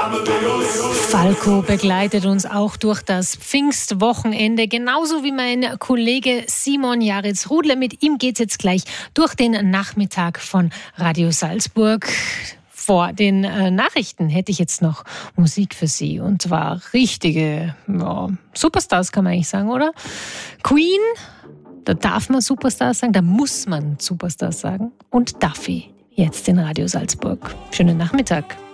Falco begleitet uns auch durch das Pfingstwochenende, genauso wie mein Kollege Simon Jaritz-Rudle. Mit ihm geht's jetzt gleich durch den Nachmittag von Radio Salzburg. Vor den Nachrichten hätte ich jetzt noch Musik für Sie, und zwar richtige Superstars, kann man eigentlich sagen, oder? Queen, da darf man Superstars sagen, da muss man Superstars sagen, und Duffy, jetzt in Radio Salzburg. Schönen Nachmittag.